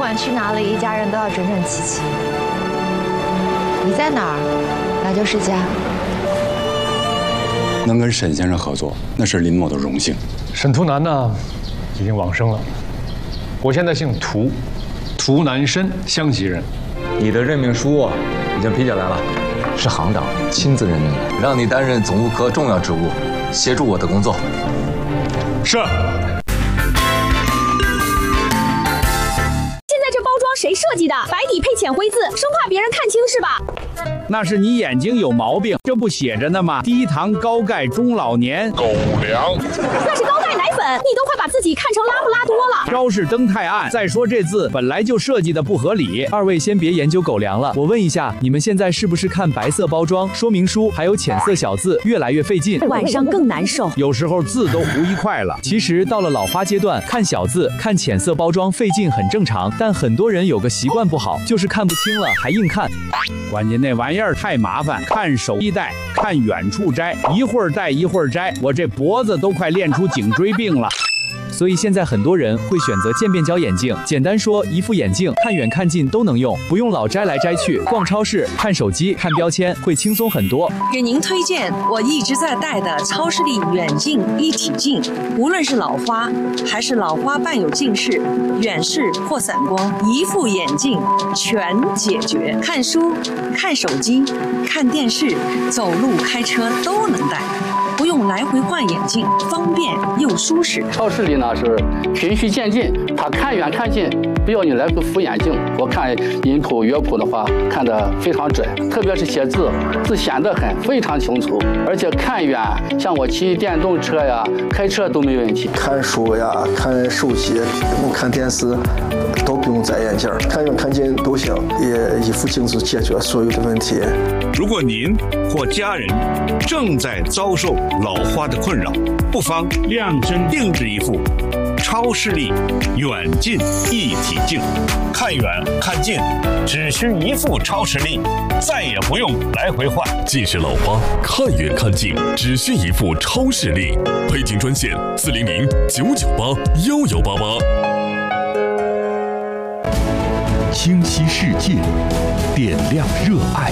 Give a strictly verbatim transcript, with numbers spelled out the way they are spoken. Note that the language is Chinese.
管去哪里，一家人都要整整齐齐。你在哪儿，那就是家。 能跟沈先生合作，那是林某的荣幸。 沈图南呢，已经往生了。我现在姓涂，图南申，湘西人。 你的任命书已经批下来了，是行长亲自任命的，让你担任总务科重要职务，协助我的工作。 是。 谁设计的？白底配浅灰字，生怕别人看清是吧？ 那是你眼睛有毛病，这不写着呢吗？低糖高钙中老年。 狗粮。 那是高钙奶粉，你都快把自己看成拉布拉多了。 招式灯太暗。再说这字本来就设计的不合理。 二位先别研究狗粮了，我问一下，你们现在是不是看白色包装、说明书还有浅色小字越来越费劲？ 晚上更难受， 有时候字都糊一块了。 其实到了老花阶段，看小字、看浅色包装费劲很正常，但很多人有个习惯不好，就是看不清了还硬看。 关键那玩意儿太麻烦，看手一戴，看远处摘，一会儿戴一会儿摘，我这脖子都快练出颈椎病了。 所以现在很多人会选择渐变焦眼镜，简单说，一副眼镜看远看近都能用，不用老摘来摘去。逛超市、看手机、看标签会轻松很多。 给您推荐我一直在戴的超视力远近一体镜，无论是老花还是老花伴有近视、远视或散光，一副眼镜全解决。看书、看手机、看电视、走路、开车都能戴。不用来回换眼镜，方便又舒适。 超视力呢是循序渐进，它看远看近不要你来回扶眼镜。我看音谱乐谱的话，看得非常准，特别是写字，字显得很非常清楚，而且看远，像我骑电动车呀、开车都没问题。 看书呀、看手机、看电视都不用摘眼镜，看远看近都行，也一副镜子解决所有的问题。 如果您或家人正在遭受老花的困扰，不妨量身定制一副超视力远近一体镜，看远看近只需一副超视力，再也不用来回换。 近视老花看远看近只需一副超视力，配镜专线四零零九九八幺幺八八。 清晰世界，点亮热爱。